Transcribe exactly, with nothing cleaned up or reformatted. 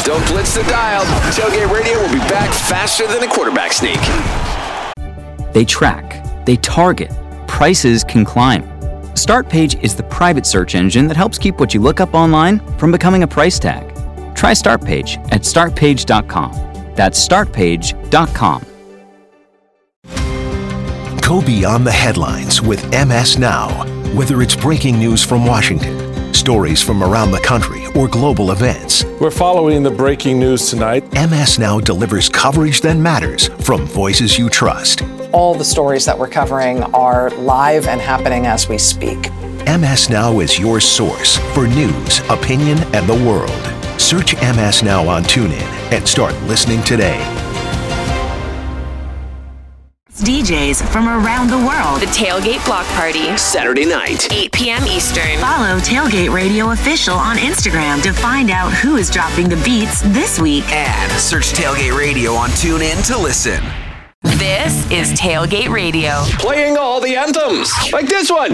Don't blitz the dial. Tailgate Radio will be back faster than a quarterback sneak. They track, they target, prices can climb. StartPage is the private search engine that helps keep what you look up online from becoming a price tag. Try StartPage at start page dot com. That's start page dot com. Go beyond the headlines with M S Now. Whether it's breaking news from Washington, stories from around the country, or global events. We're following the breaking news tonight. M S Now delivers coverage that matters from voices you trust. All the stories that we're covering are live and happening as we speak. M S Now is your source for news, opinion, and the world. Search M S Now on TuneIn and start listening today. D Js from around the world. The Tailgate Block Party. Saturday night. eight p.m. Eastern. Follow Tailgate Radio Official on Instagram to find out who is dropping the beats this week. And search Tailgate Radio on TuneIn to listen. This is Tailgate Radio. Playing all the anthems, like this one.